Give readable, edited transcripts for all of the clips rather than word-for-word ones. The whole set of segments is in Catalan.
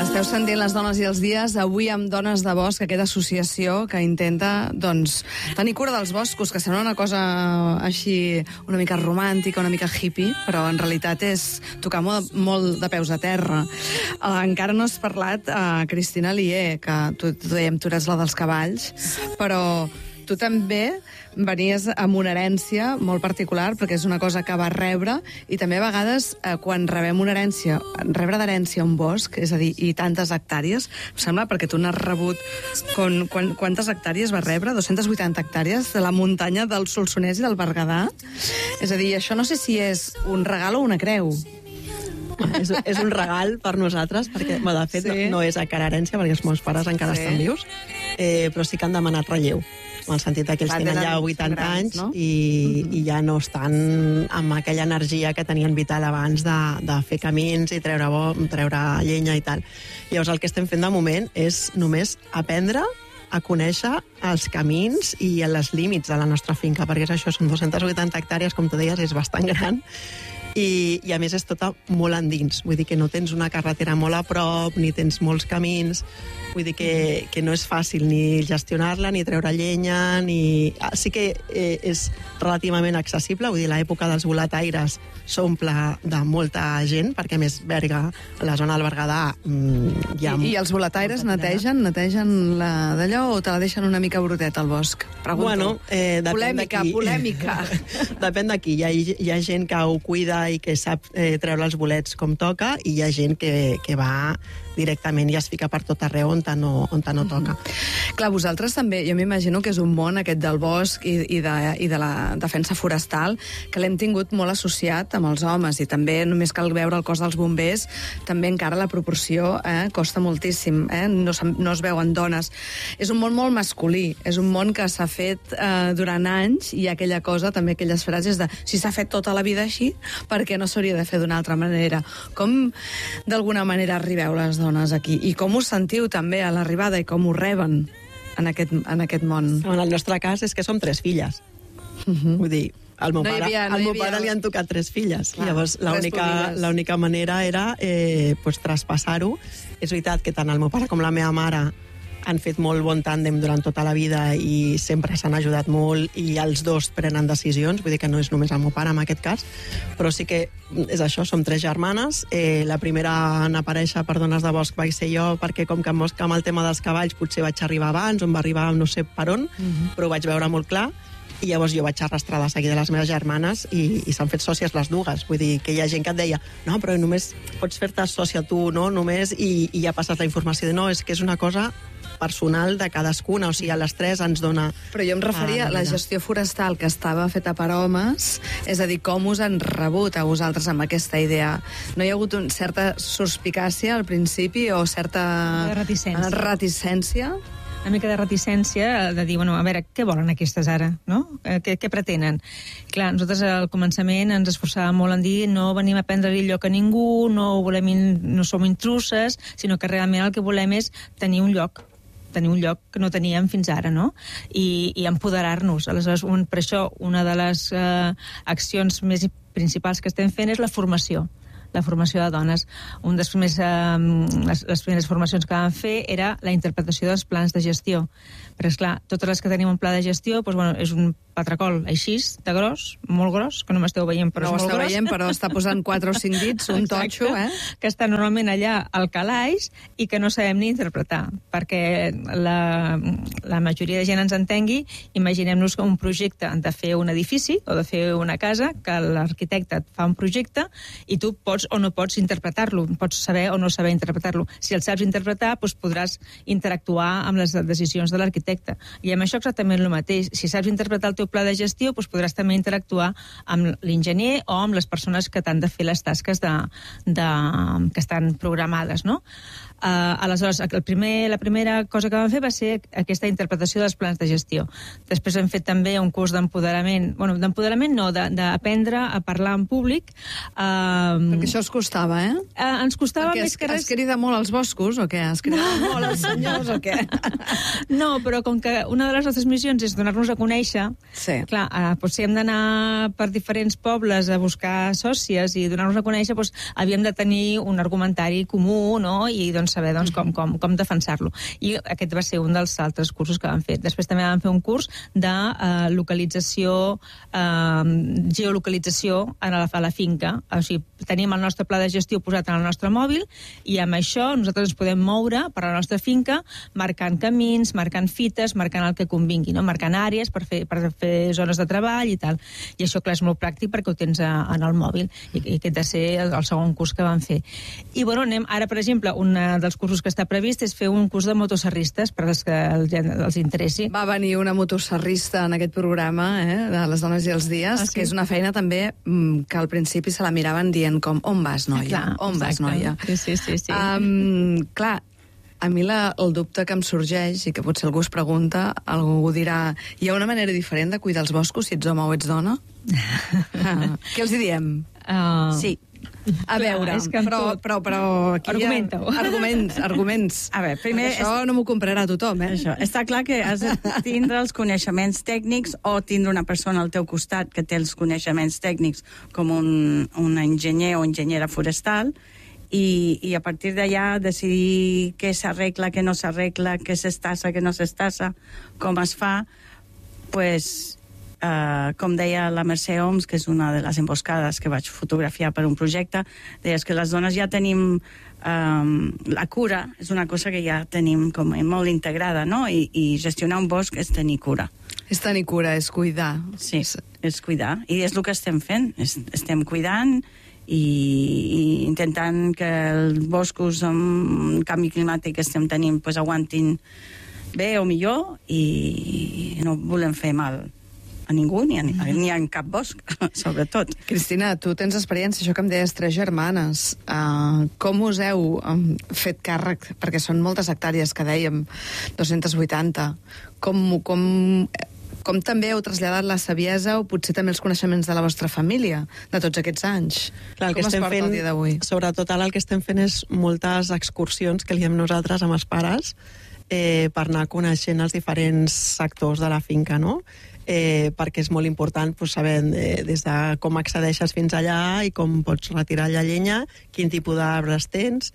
Esteu sentint Les dones i els dies, avui amb Dones de Bosc, aquesta associació que intenta, doncs, tenir cura dels boscos, que sembla una cosa així una mica romàntica, una mica hippie, però en realitat és tocar molt de peus a terra. Encara no has parlat, Cristina Alier, que tu dèiem, tu eres la dels cavalls, però tu també venies amb una herència molt particular, perquè és una cosa que vas rebre, i també a vegades, quan rebem una herència, rebre d'herència un bosc, és a dir, i tantes hectàrees, em sembla, perquè tu n'has rebut... Quantes hectàrees vas rebre? 280 hectàrees de la muntanya del Solsonès i del Berguedà. És a dir, això no sé si és un regal o una creu. És un regal per nosaltres, perquè, de fet, no és a cara herència, perquè els meus pares encara estan vius, però sí que han demanat relleu, en el sentit que ells tenen ja 80 anys, no? I ja no estan amb aquella energia que tenien vital abans de fer camins i treure llenya i tal. Llavors el que estem fent de moment és només aprendre a conèixer els camins i els límits de la nostra finca, perquè és això, són 280 hectàrees, com tu deies, és bastant gran, i a més és tota molt endins, vull dir que no tens una carretera molt a prop, ni tens molts camins, vull dir que no és fàcil ni gestionar-la, ni treure llenya, ni... Sí que és relativament accessible, vull dir, l'època dels boletaires s'omple de molta gent, perquè a més Berga, la zona del Berguedà... I els boletaires netegen d'allò o te la deixen una mica bruteta al bosc? Pregunto. Bueno, depèn d'aquí. Polèmica. Depèn d'aquí. Hi ha gent que ho cuida i que sap treure els bolets com toca, i hi ha gent que va directament i es fica per tot arreu on no toca. Clar, vosaltres també, jo m'imagino que és un món aquest del bosc i de la defensa forestal, que l'hem tingut molt associat amb els homes, i també només cal veure el cos dels bombers, també encara la proporció costa moltíssim, no es veuen dones. És un món molt masculí, és un món que s'ha fet durant anys, i aquella cosa, també aquelles frases de si s'ha fet tota la vida així, per què no s'hauria de fer d'una altra manera? Com d'alguna manera arribeu les dones aquí? I com us sentiu també a l'arribada i com ho reben en aquest món? En el nostre cas és que som 3 filles. Vull dir, al meu pare li han tocat 3 filles. Llavors, l'única manera era traspassar-ho. És veritat que tant el meu pare com la meva mare han fet molt bon tàndem durant tota la vida i sempre s'han ajudat molt, i els dos prenen decisions, vull dir que no és només el meu pare en aquest cas, però sí que és això, som 3 germanes. La primera en aparèixer per Dones de Bosc vaig ser jo, perquè com que amb el tema dels cavalls potser vaig arribar abans, on va arribar no sé per on, però ho vaig veure molt clar, i llavors jo vaig arrastrar de seguida les meves germanes i s'han fet sòcies les dues. Vull dir que hi ha gent que et deia no, però només pots fer-te sòcia tu, no? Només, i ja passes la informació de no, és que és una cosa personal de cadascuna, o sigui, a les 3 ens dona... Però jo em referia a la gestió forestal que estava feta per homes, és a dir, com us han rebut a vosaltres amb aquesta idea? No hi ha hagut certa suspicàcia al principi o certa reticència? Una mica de reticència de dir, bueno, a veure, què volen aquestes ara, no? Què pretenen? Clar, nosaltres al començament ens esforçàvem molt en dir no venim a prendre-li lloc a ningú, no som intruses, sinó que realment el que volem és tenir un lloc que no teníem fins ara, no? I empoderar-nos. Aleshores, per això, una de les accions més principals que estem fent és la formació de dones. Les primeres formacions que vam fer era la interpretació dels plans de gestió. Però, esclar, totes les que tenim un pla de gestió, és un patracol així, de gros, molt gros, que no m'esteu veient, però és molt gros. No ho esteu veient, però està posant 4 o 5 dits, un totxo, que està normalment allà al calaix i que no sabem ni interpretar, perquè la majoria de gent ens entengui. Imaginem-nos que un projecte de fer un edifici o de fer una casa, que l'arquitecte et fa un projecte i tu pots o no pots interpretar-lo, pots saber o no saber interpretar-lo. Si el saps interpretar, podràs interactuar amb les decisions de l'arquitecte. I amb això exactament el mateix. Si saps interpretar el teu pla de gestió, podràs també interactuar amb l'enginyer o amb les persones que t'han de fer les tasques que estan programades, no? Aleshores, la primera cosa que vam fer va ser aquesta interpretació dels plans de gestió. Després hem fet també un curs d'empoderament, d'empoderament no, d'aprendre a parlar en públic. Perquè això us costava, Ens costava més que res... Es crida molt als boscos, o què? Es crida molt als senyors, o què? No, però com que una de les nostres missions és donar-nos a conèixer, clar, si hem d'anar per diferents pobles a buscar sòcies i donar-nos a conèixer, havíem de tenir un argumentari comú, no? I doncs saber com defensar-lo. I aquest va ser un dels altres cursos que vam fer. Després també vam fer un curs de localització, geolocalització a la finca. O sigui, tenim el nostre pla de gestió posat en el nostre mòbil i amb això nosaltres ens podem moure per la nostra finca marcant camins, marcant fites, marcant el que convingui, no? Marcant àrees per fer zones de treball i tal. I això, clar, és molt pràctic perquè ho tens en el mòbil. I aquest va ser el segon curs que vam fer. I, bueno, ara, per exemple, un dels cursos que està previst és fer un curs de motoserristes per als que els interessi. Va venir una motoserrista en aquest programa, de les dones i els dies, que és una feina també que al principi se la miraven dient com, on vas, noia? Clar, on vas, noia? Sí. Clar, a mi el dubte que em sorgeix, i que potser algú es pregunta, algú dirà, hi ha una manera diferent de cuidar els boscos si ets home o ets dona? Què els hi diem? Sí. A veure, però aquí argumenta-ho. Arguments. A veure, primer... Això no m'ho comprarà tothom, Això. Està clar que has de tindre els coneixements tècnics o tindre una persona al teu costat que té els coneixements tècnics com un enginyer o enginyera forestal i a partir d'allà decidir què s'arregla, què no s'arregla, què s'estassa, què no s'estassa, com es fa, pues... com deia la Mercè Homs, que és una de les emboscades que vaig fotografiar per un projecte, deies que les dones ja tenim la cura, és una cosa que ja tenim com molt integrada, no? I gestionar un bosc és tenir cura. És tenir cura, és cuidar. Sí, és cuidar. I és el que estem fent. Estem cuidant i intentant que els boscos amb canvi climàtic que estem tenint pues, aguantin bé o millor i no volem fer mal a ningú, ni en cap bosc, sobretot. Cristina, tu tens experiència, això que em deies, 3 germanes. Com us heu fet càrrec? Perquè són moltes hectàrees, que dèiem, 280. Com també heu traslladat la saviesa o potser també els coneixements de la vostra família de tots aquests anys? Clar, com es porta el dia d'avui? Sobretot ara el que estem fent és moltes excursions que li diem nosaltres amb els pares per anar coneixent els diferents sectors de la finca, no? Perquè és molt important saber des de com accedeixes fins allà i com pots retirar la llenya, quin tipus d'arbres tens,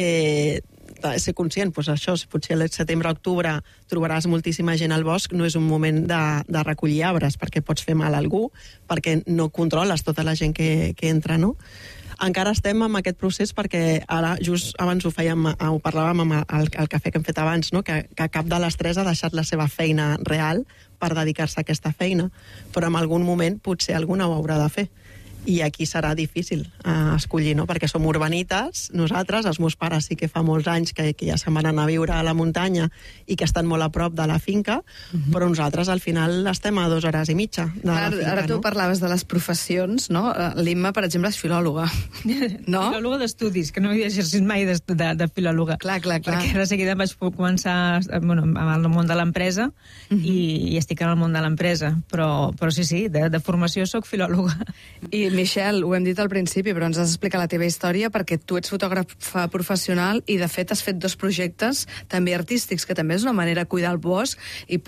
ser conscient, això, si potser al setembre-octubre trobaràs moltíssima gent al bosc, no és un moment de recollir arbres, perquè pots fer mal a algú, perquè no controles tota la gent que entra, no? Encara estem en aquest procés perquè ara, just abans ho parlàvem amb el cafè que hem fet abans, no? que cap de les 3 ha deixat la seva feina real per dedicar-se a aquesta feina, però en algun moment potser alguna ho haurà de fer. I aquí serà difícil escollir, no? Perquè som urbanites, nosaltres, els meus pares sí que fa molts anys que ja se'n van anar a viure a la muntanya i que estan molt a prop de la finca, però nosaltres al final estem a 2 hores i mitja de la finca. Ara tu parlaves de les professions, no? L'Imma, per exemple, és filòloga, no? Filòloga d'estudis, que no havia exercit mai de filòloga. Clar. Perquè de seguida vaig començar amb el món de l'empresa i estic en el món de l'empresa, però sí, de formació soc filòloga. I Michelle, ho hem dit al principi, però ens has d'explicar la teva història perquè tu ets fotògrafa professional i, de fet, has fet 2 projectes també artístics, que també és una manera de cuidar el bosc i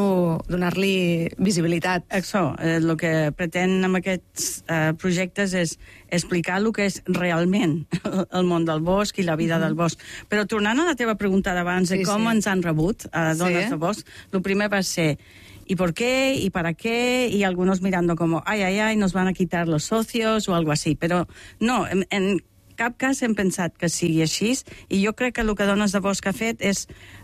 donar-li visibilitat. Això, el que pretén amb aquests projectes és explicar el que és realment el món del bosc i la vida del bosc. Però tornant a la teva pregunta d'abans de com ens han rebut a Dones de Bosc, el primer va ser ¿y por qué? ¿Y para qué? Y algunos mirando como, ay, nos van a quitar los socios o algo así. Però no, en cap cas hem pensat que sigui així i jo crec que el que Dones de Bosc ha fet és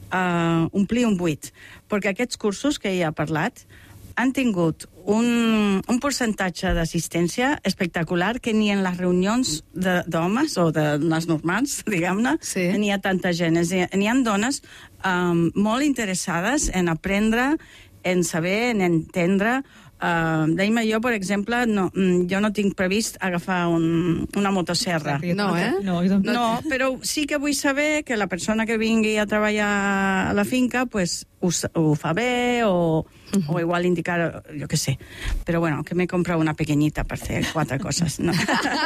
omplir un buit. Perquè aquests cursos que ja he parlat han tingut un percentatge d'assistència espectacular que ni en les reunions d'homes o de les normals, diguem-ne, n'hi ha tanta gent. N'hi ha dones molt interessades en aprendre, en saber, en entendre. Deim jo, per exemple, jo no tinc previst agafar una motosserra. No, però sí que vull saber que la persona que vingui a treballar a la finca pues, ho fa bé o igual indicar, jo què sé. Però bueno, que m'he comprat una pequeñita per fer 4 coses. No?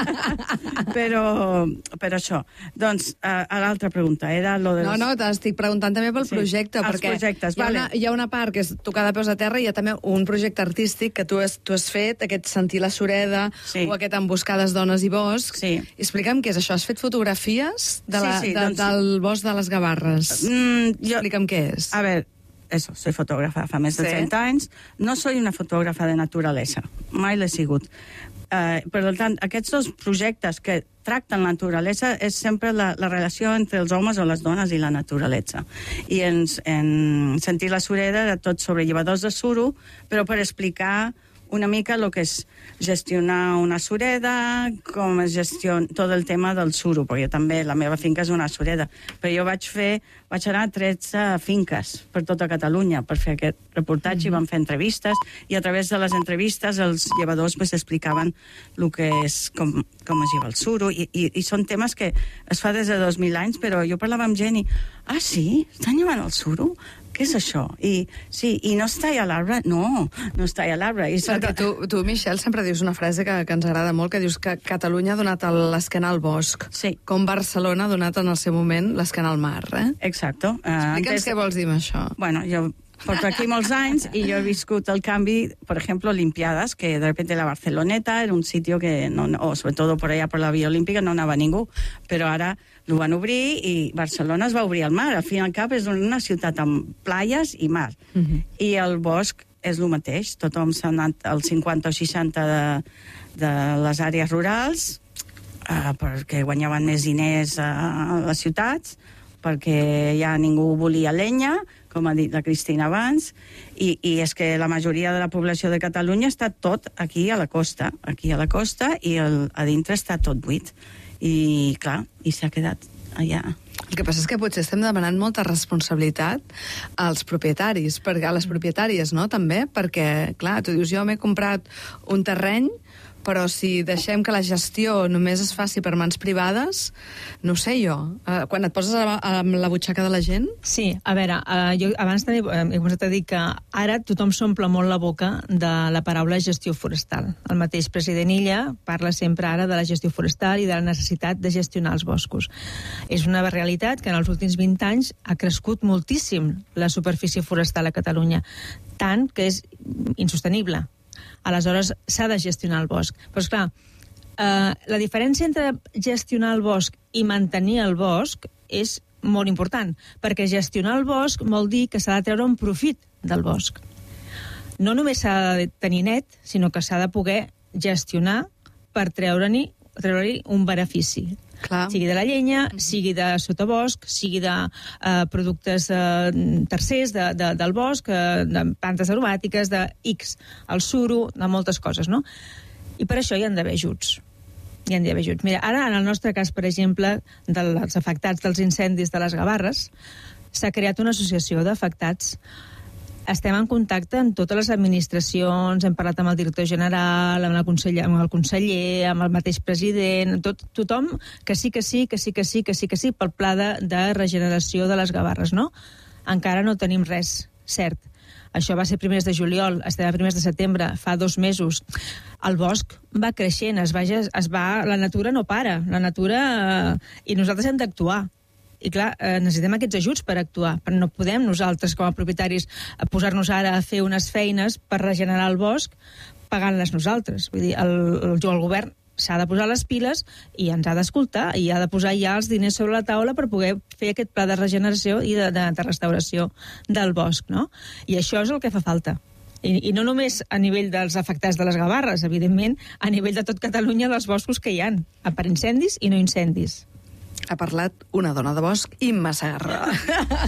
però això. Doncs, l'altra pregunta era lo de... No, t'estic preguntant també pel projecte, perquè projectes, hi ha una part que és tocar de peus a terra i hi ha també un projecte artístic que tu has fet, aquest Sentir la Sureda, o aquest Emboscades dones i bosc. Sí. Explica'm què és això. Has fet fotografies del bosc de les Gavarres. Explica'm què és. A veure, soy fotógrafa fa més de 30 anys. No soy una fotògrafa de naturalesa. Mai l'he sigut. Per tant, aquests 2 projectes que tracten la naturalesa és sempre la relació entre els homes o les dones i la naturalesa. I en Sentir la Sureda era tot sobre llevadors de suro, però per explicar una mica el que és gestionar una sureda, com es gestiona tot el tema del suro, perquè també la meva finca és una sureda. Però jo vaig anar a 13 finques per tota Catalunya per fer aquest reportatge i vam fer entrevistes, i a través de les entrevistes els llevadors explicaven el que és, com es lleva el suro, i són temes que es fa des de 2000 anys, però jo parlava amb gent i, sí? Estan llevant el suro? Què és això? I no es talla l'arbre? No es talla l'arbre. Perquè tu, Michel, sempre dius una frase que ens agrada molt, que dius que Catalunya ha donat l'esquena al bosc, com Barcelona ha donat en el seu moment l'esquena al mar, Exacto. Explica'ns què vols dir amb això. Bueno, jo porto aquí molts anys i jo he viscut el canvi, por ejemplo, Olimpiadas, que de repente la Barceloneta era un sitio que, o sobre todo por allá por la Via Olímpica, no anava ningú, però ara ho van obrir i Barcelona es va obrir al mar. Al fin i al cap és una ciutat amb playes i mar. I el bosc és el mateix. Tothom s'ha anat al 50 o 60 de les àrees rurals perquè guanyaven més diners a les ciutats, perquè ja ningú volia llenya, com ha dit la Cristina abans, i és que la majoria de la població de Catalunya està tot aquí a la costa, i a dintre està tot buit. I, clar, s'ha quedat allà. El que passa és que potser estem demanant molta responsabilitat als propietaris, a les propietàries, no?, també, perquè, clar, tu dius, jo m'he comprat un terreny, però si deixem que la gestió només es faci per mans privades, no sé jo. Quan et poses a la butxaca de la gent... Sí, a veure, jo abans també he començat a dir que ara tothom s'omple molt la boca de la paraula gestió forestal. El mateix president Illa parla sempre ara de la gestió forestal i de la necessitat de gestionar els boscos. És una realitat que en els últims 20 anys ha crescut moltíssim la superfície forestal a Catalunya, tant que és insostenible. Aleshores, s'ha de gestionar el bosc. Però, esclar, la diferència entre gestionar el bosc i mantenir el bosc és molt important, perquè gestionar el bosc vol dir que s'ha de treure un profit del bosc. No només s'ha de tenir net, sinó que s'ha de poder gestionar per treure-hi un benefici. Clar. Sigui de la llenya, sigui de sotabosc, sigui de productes tercers del bosc, de plantes aromàtiques, de X, el suro, de moltes coses, no? I per això hi han d'haver ajuts. Mira, ara, en el nostre cas, per exemple, dels afectats dels incendis de les Gavarres, s'ha creat una associació d'afectats. Estem en contacte amb totes les administracions, hem parlat amb el director general, amb el conseller, amb el mateix president, tothom que sí pel pla de regeneració de les Gavarres, no? Encara no tenim res cert. Això va ser primers de juliol, estem a primers de setembre, fa 2 mesos. El bosc va creixent, la natura no para, i nosaltres hem d'actuar. I clar, necessitem aquests ajuts per actuar, però no podem nosaltres com a propietaris posar-nos ara a fer unes feines per regenerar el bosc pagant-les nosaltres. Vull dir, el govern s'ha de posar les piles i ens ha d'escoltar i ha de posar ja els diners sobre la taula per poder fer aquest pla de regeneració i de restauració del bosc, no? I això és el que fa falta. I no només a nivell dels afectats de les Gavarres, evidentment, a nivell de tot Catalunya dels boscos que hi ha, per incendis i no incendis. Ha parlat una dona de bosc, Imma Segarra.